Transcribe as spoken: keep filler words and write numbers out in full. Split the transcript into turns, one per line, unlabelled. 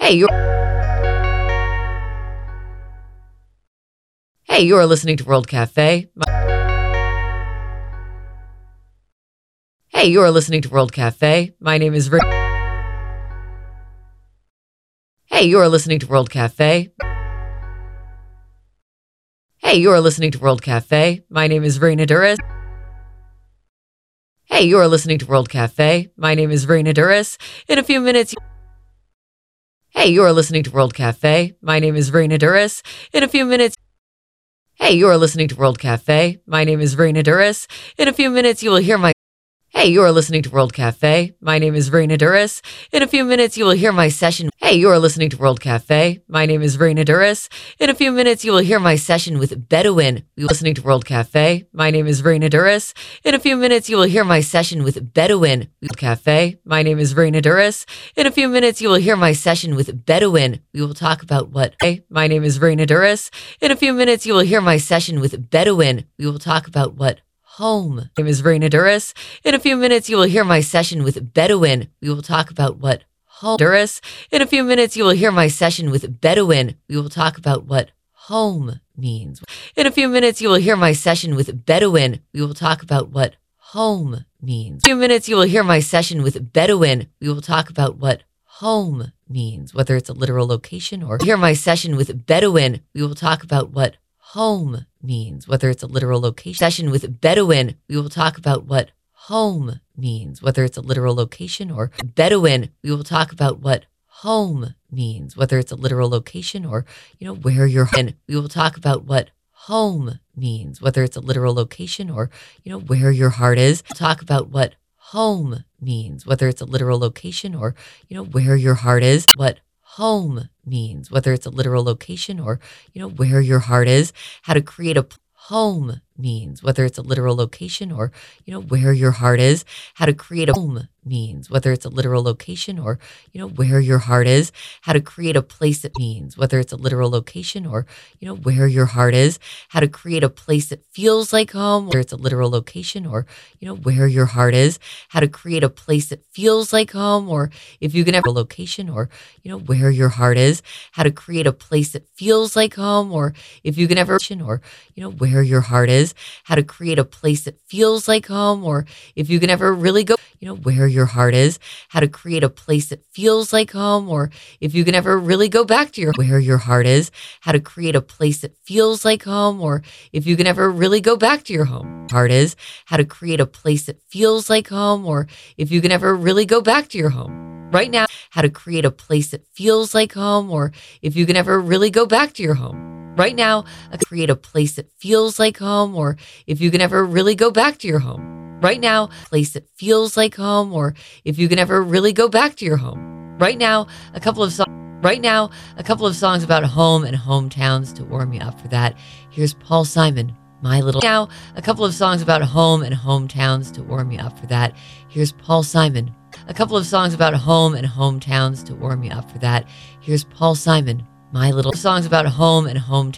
Hey, you're Hey, you're listening to World Cafe. My- Hey, you're listening to World Cafe. My name is Ver- Hey, you're listening to World Cafe. Hey, you're listening to World Cafe. My name is Verena Duras. Hey, you're listening to World Cafe. My name is Verena Duras. In a few minutes. Hey, you're listening to World Cafe. My name is Verena Duras. In a few minutes. Hey, you're listening to World Cafe. My name is Verena Duras. In a few minutes, you will hear my. Hey, you're listening to World Cafe. My name is Verena Duras. In a few minutes, you will hear my session. Hey, you're listening to World Cafe. My name is Verena Duras. In a few minutes, you will hear my session with Bedouin. You're listening to World Cafe. My name is Verena Duras. In a few minutes, you will hear my session with Bedouin. Cafe. My name is Verena Duras. In a few minutes, you will hear my session with Bedouin. We will talk about what. Hey, my name is Verena Duras. In a few minutes, you will hear my session with Bedouin. We will talk about what. Home. My name is Verena Duras. In a few minutes, you will hear my session with Bedouin. We will talk about what home. Duras. In a few minutes, you will hear my session with Bedouin. We will talk about what home means. In a few minutes, you will hear my session with Bedouin. We will talk about what home means. In a few minutes, you will hear my session with Bedouin. We will talk about what home means, whether it's a literal location or hear my session with Bedouin. We will talk about what home means, whether it's a literal location. Session with Bedouin, we will talk about what home means, whether it's a literal location or Bedouin. We will talk about what home means, whether it's a literal location or, you know, where you're in. We will talk about what home means, whether it's a literal location or, you know, where your heart is. We'll talk about what home means, whether it's a literal location or, you know, where your heart is. What home means, whether it's a literal location or, you know, where your heart is. How to create a home means, whether it's a literal location or, you know, where your heart is. How to create a home means, whether it's a literal location or, you know, where your heart is. How to create a place that means, whether it's a literal location or, you know, where your heart is. How to create a place that feels like home, whether it's a literal location or, you know, where your heart is. How to create a place that feels like home, or if you can have a location or, you know, where your heart is. How to create a place that feels like home, or if you can ever, or, you know, where your heart is. How to create a place that feels like home, or if you can ever really go, you know, where your heart is. How to create a place that feels like home, or if you can ever really go back to your where your heart is. How to create a place that feels like home, or if you can ever really go back to your home. Heart is. How to create a place that feels like home, or if you can ever really go back to your home. Right now, how to create a place that feels like home, or if you can ever really go back to your home. Right now, create a place that feels like home, or if you can ever really go back to your home. Right now, a place that feels like home, or if you can ever really go back to your home. Right now, a couple of songs. Right now, a couple of songs about home and hometowns to warm you up for that. Here's Paul Simon, My Little. Now, a couple of songs about home and hometowns to warm you up for that. Here's Paul Simon. A couple of songs about home and hometowns to warm you up for that. Here's Paul Simon, My Little. Songs about home and hometown.